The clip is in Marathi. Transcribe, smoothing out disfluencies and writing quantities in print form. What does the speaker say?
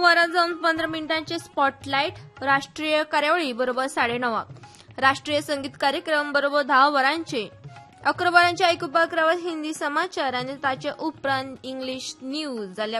वरात जाऊन 15 मिनिटांचे स्पॉटलाइट राष्ट्रीय कार्यावळी बरोबर 9:30 राष्ट्रीय संगीत कार्यक्रम बरोबर 10 वरांचे 11 वरांचे ऐकूपा करावं हिंदी समाचार आणि ताचे उपरांत इंग्लिश न्यूज जाल्यार